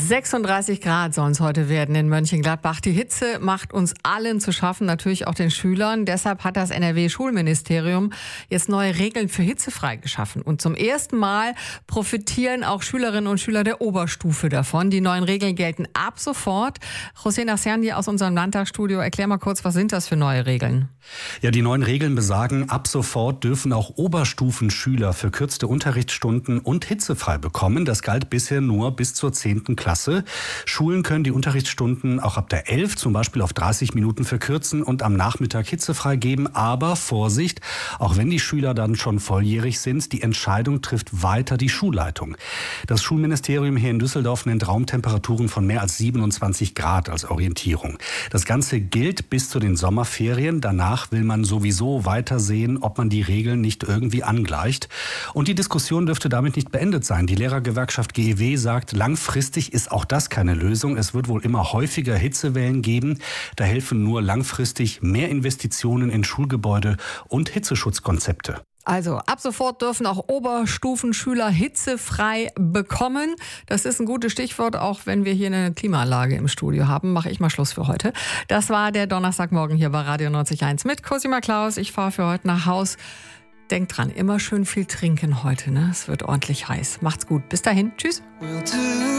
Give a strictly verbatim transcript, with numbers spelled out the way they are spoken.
sechsunddreißig Grad sollen es heute werden in Mönchengladbach. Die Hitze macht uns allen zu schaffen, natürlich auch den Schülern. Deshalb hat das N R W-Schulministerium jetzt neue Regeln für hitzefrei geschaffen. Und zum ersten Mal profitieren auch Schülerinnen und Schüler der Oberstufe davon. Die neuen Regeln gelten ab sofort. José Nasserndi aus unserem Landtagsstudio, erklär mal kurz, was sind das für neue Regeln? Ja, die neuen Regeln besagen, ab sofort dürfen auch Oberstufenschüler verkürzte Unterrichtsstunden und hitzefrei bekommen. Das galt bisher nur bis zur zehnten Klasse. Schulen können die Unterrichtsstunden auch ab der elf zum Beispiel auf dreißig Minuten verkürzen und am Nachmittag hitzefrei geben. Aber Vorsicht, auch wenn die Schüler dann schon volljährig sind, die Entscheidung trifft weiter die Schulleitung. Das Schulministerium hier in Düsseldorf nennt Raumtemperaturen von mehr als siebenundzwanzig Grad als Orientierung. Das Ganze gilt bis zu den Sommerferien. Danach will man sowieso weiter sehen, ob man die Regeln nicht irgendwie angleicht. Und die Diskussion dürfte damit nicht beendet sein. Die Lehrergewerkschaft G E W sagt, langfristig ist auch das keine Lösung. Es wird wohl immer häufiger Hitzewellen geben. Da helfen nur langfristig mehr Investitionen in Schulgebäude und Hitzeschutzkonzepte. Also ab sofort dürfen auch Oberstufenschüler hitzefrei bekommen. Das ist ein gutes Stichwort, auch wenn wir hier eine Klimaanlage im Studio haben. Mache ich mal Schluss für heute. Das war der Donnerstagmorgen hier bei Radio neunzig Komma eins mit Cosima Klaus. Ich fahre für heute nach Haus. Denkt dran, immer schön viel trinken heute, ne? Es wird ordentlich heiß. Macht's gut. Bis dahin. Tschüss.